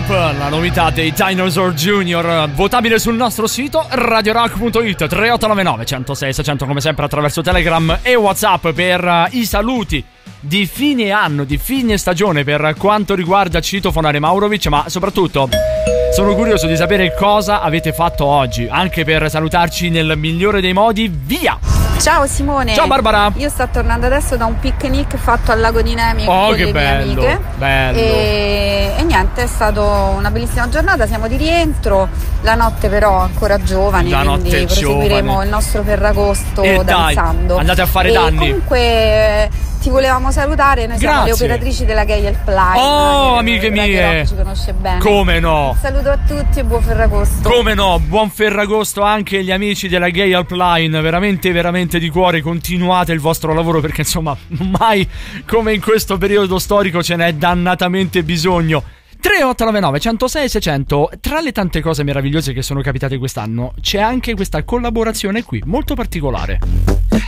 la novità dei Dinosaur Junior, votabile sul nostro sito radiorock.it, 3899 106 600, come sempre attraverso Telegram e WhatsApp per i saluti di fine anno, di fine stagione per quanto riguarda Citofonare Maurovic, ma soprattutto sono curioso di sapere cosa avete fatto oggi, anche per salutarci nel migliore dei modi. Via! Ciao Simone. Ciao Barbara. Io sto tornando adesso da un picnic fatto al lago di Nemi con le mie amiche. Bello. E niente, è stata una bellissima giornata, siamo di rientro. La notte però ancora giovane, quindi proseguiremo il nostro Ferragosto danzando. Andate a fare danni. Comunque ti volevamo salutare, noi siamo le operatrici della Gay Helpline. Oh, amiche mie, ci conosce bene. Come no? Un saluto a tutti e buon Ferragosto. Come no, buon Ferragosto anche agli amici della Gay Helpline. Veramente, veramente di cuore, continuate il vostro lavoro, perché insomma mai come in questo periodo storico ce n'è dannatamente bisogno. 3899 106 600. Tra le tante cose meravigliose che sono capitate quest'anno c'è anche questa collaborazione qui, molto particolare.